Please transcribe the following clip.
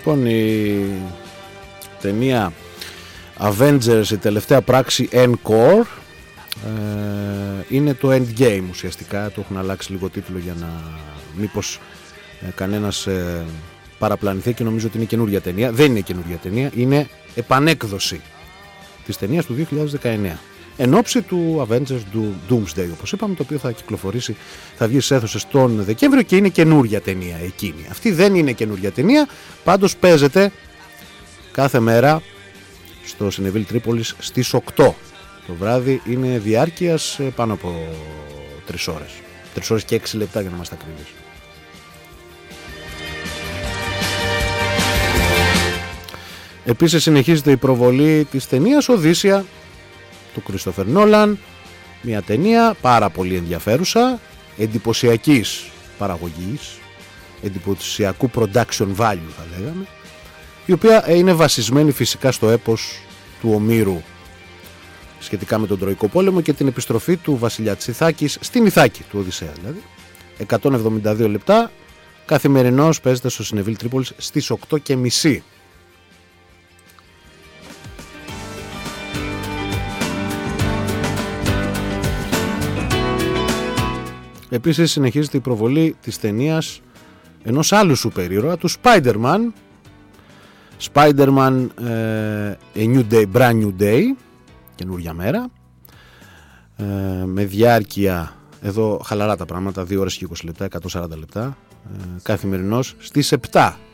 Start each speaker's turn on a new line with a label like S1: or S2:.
S1: Λοιπόν, η ταινία Avengers, η τελευταία πράξη Encore, είναι το Endgame ουσιαστικά. Το έχουν αλλάξει λίγο τίτλο για να μήπως κανένας παραπλανηθεί και νομίζω ότι είναι καινούργια ταινία. Δεν είναι καινούργια ταινία, είναι επανέκδοση της ταινίας του 2019 εν ώψη του Avengers του Doomsday, όπως είπαμε, το οποίο θα κυκλοφορήσει, θα βγει στις αίθουσες τον Δεκέμβριο και είναι καινούργια ταινία εκείνη. Αυτή δεν είναι καινούργια ταινία, πάντως παίζεται κάθε μέρα στο Cineville Τρίπολης στις 8 το βράδυ. Είναι διάρκειας πάνω από 3 ώρες. 3 ώρες και 6 λεπτά για να είμαστε ακριβείς. Επίσης συνεχίζεται η προβολή της ταινίας Οδύσσια του Christopher Nolan. Μια ταινία πάρα πολύ ενδιαφέρουσα, εντυπωσιακής παραγωγής, εντυπωσιακού production value θα λέγαμε, η οποία είναι βασισμένη φυσικά στο έπος του Ομήρου σχετικά με τον Τροϊκό Πόλεμο και την επιστροφή του βασιλιά της Ιθάκης στην Ιθάκη, του Οδυσσέα δηλαδή. 172 λεπτά, καθημερινώς παίζεται στο Cineville Τρίπολης στις 8:30. Επίσης συνεχίζεται η προβολή της ταινίας ενός άλλου σούπερ ήρωα, του Spider-Man. Spider-Man A New Day, Brand New Day, καινούργια μέρα, με διάρκεια, εδώ χαλαρά τα πράγματα, 2 ώρες και 20 λεπτά, 140 λεπτά, καθημερινώς στις 7